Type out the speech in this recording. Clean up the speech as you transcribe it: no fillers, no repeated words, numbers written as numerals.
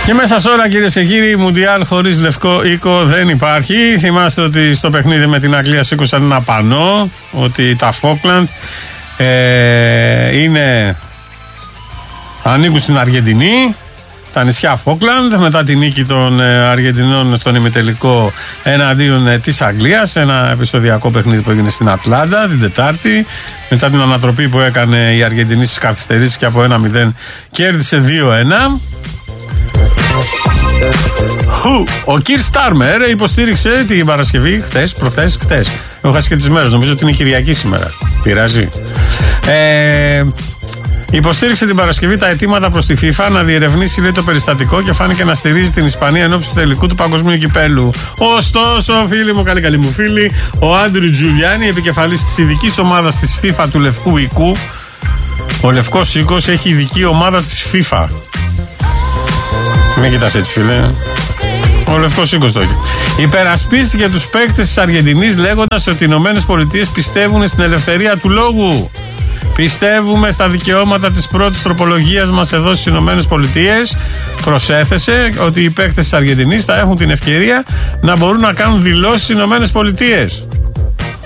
Και μέσα σε όλα, κυρίες και κύριοι, Μουντιάλ χωρίς λευκό οίκο δεν υπάρχει. Θυμάστε ότι στο παιχνίδι με την Αγγλία σήκωσαν ένα πανό ότι τα Φόκλαντ ανήκουν στην Αργεντινή. Τα νησιά Φόκλαντ, μετά την νίκη των Αργεντινών στον ημιτελικό εναντίον της Αγγλίας. Ένα επεισοδιακό παιχνίδι που έγινε στην Ατλάντα την Τετάρτη. Μετά την ανατροπή που έκανε η Αργεντινή στις καθυστερήσεις και από 1-0 κέρδισε 2-1. Ο Κιρ Στάρμερ υποστήριξε την Παρασκευή, χτες. Έχω χάσει και τις μέρες, νομίζω ότι είναι Κυριακή σήμερα. Πειράζει. Υποστήριξε την Παρασκευή τα αιτήματα προς τη FIFA να διερευνήσει, λέει, το περιστατικό και φάνηκε να στηρίζει την Ισπανία ενόψει του τελικού του Παγκοσμίου Κυπέλου. Ωστόσο, φίλοι μου, καλή μου φίλοι, ο Άντριου Τζουλιάνι, επικεφαλής της ειδικής ομάδας της FIFA του Λευκού Οικού, ο Λευκός Οίκος έχει ειδική ομάδα της FIFA. Μην κοιτάς έτσι, φίλε. Ο Λευκός Οίκος το έχει. Υπερασπίστηκε τους παίκτες της Αργεντινής λέγοντας ότι οι ΗΠΑ πιστεύουν στην ελευθερία του λόγου. Πιστεύουμε στα δικαιώματα της πρώτης τροπολογίας μας εδώ στις ΗΠΑ. Προσέθεσε ότι οι παίκτες της Αργεντινής θα έχουν την ευκαιρία να μπορούν να κάνουν δηλώσεις στις ΗΠΑ.